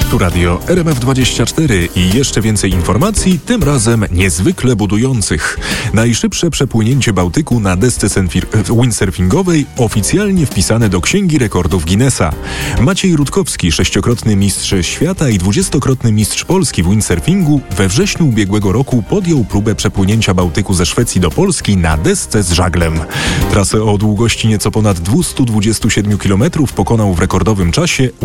Tu radio RMF24 i jeszcze więcej informacji, tym razem niezwykle budujących. Najszybsze przepłynięcie Bałtyku na desce windsurfingowej oficjalnie wpisane do Księgi Rekordów Guinnessa. Maciej Rutkowski, 6-krotny mistrz świata i 20-krotny mistrz Polski w windsurfingu, we wrześniu ubiegłego roku podjął próbę przepłynięcia Bałtyku ze Szwecji do Polski na desce z żaglem. Trasę o długości nieco ponad 227 km pokonał w rekordowym czasie